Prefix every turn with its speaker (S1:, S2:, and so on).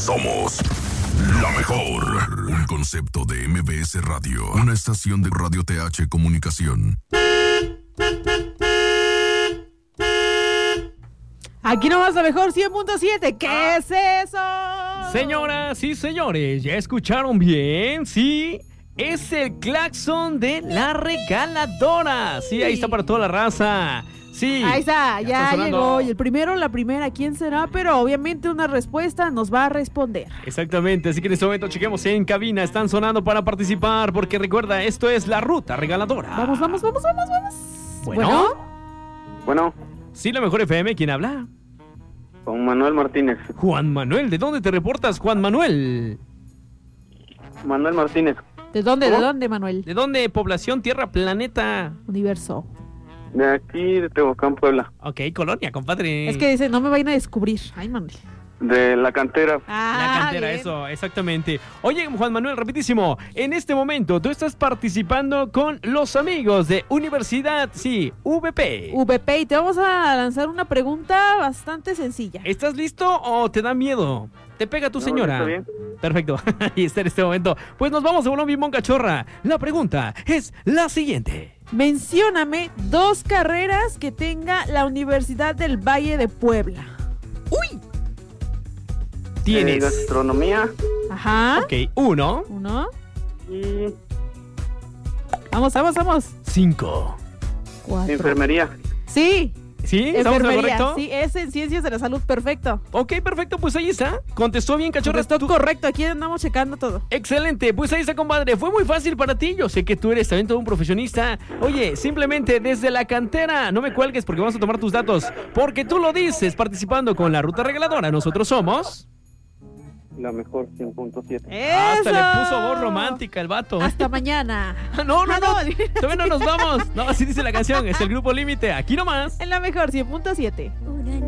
S1: Somos la mejor. Un concepto de MBS Radio. Una estación de Radio TH Comunicación.
S2: Aquí nomás la mejor 100.7. ¿Qué es eso?
S3: Señoras y señores, ¿ya escucharon bien? Sí, es el claxon de la regaladora. Sí, ahí está para toda la raza. Sí.
S2: Ahí está, ya llegó. Y la primera, ¿quién será? Pero obviamente una respuesta nos va a responder.
S3: Exactamente, así que en este momento chequemos en cabina. Están sonando para participar, porque recuerda, esto es la ruta regaladora.
S2: Vamos.
S4: Bueno.
S3: Sí, la mejor FM, ¿quién habla?
S4: Con Manuel Martínez.
S3: Juan Manuel, ¿de dónde te reportas, Juan Manuel?
S4: Manuel Martínez.
S2: ¿De dónde?
S4: ¿Cómo?
S2: ¿De dónde, Manuel?
S3: ¿De dónde? Población, tierra, planeta.
S2: Universo.
S4: De aquí, de Tehuacán, Puebla.
S3: Ok, colonia, compadre.
S2: Es que dice, no me vayan a descubrir. Ay, Manuel.
S4: De La Cantera.
S3: La cantera,
S2: bien.
S3: eso, exactamente. Oye, Juan Manuel, rapidísimo. En este momento, tú estás participando con los amigos de Universidad, sí, VP.
S2: VP, y te vamos a lanzar una pregunta bastante sencilla.
S3: ¿Estás listo o te da miedo? ¿Te pega tu
S4: No,
S3: señora?
S4: está bien.
S3: Perfecto, ahí está en este momento. Pues nos vamos de bolón bimbón cachorra. La pregunta es la siguiente.
S2: Mencióname 2 carreras que tenga la Universidad del Valle de Puebla. ¡Uy!
S3: Tienes.
S4: Gastronomía.
S2: Ajá.
S3: Ok, 1,
S2: 1.
S4: Y
S2: Vamos.
S3: 5.
S2: 4.
S4: enfermería.
S2: Sí.
S3: ¿Sí? ¿Estamos en lo
S2: Enfermería.
S3: correcto?
S2: Sí, es en Ciencias de la Salud. Perfecto.
S3: Ok, perfecto, pues ahí está. Contestó bien, cachorra.
S2: Está
S3: Tú-
S2: correcto. Aquí andamos checando todo.
S3: Excelente, pues ahí está, compadre. Fue muy fácil para ti. Yo sé que tú eres también todo un profesionista. Oye, simplemente desde la cantera, no me cuelgues porque vamos a tomar tus datos. Porque tú lo dices, participando con la ruta regaladora. Nosotros somos.
S4: La mejor 100.7.
S3: Hasta le
S2: ¡Eso!
S3: puso voz romántica el vato.
S2: Hasta mañana.
S3: No,
S2: Ah,
S3: todavía no nos vamos. No, así dice la canción. Es el Grupo Límite. Aquí nomás.
S2: En la mejor 100.7.
S5: Una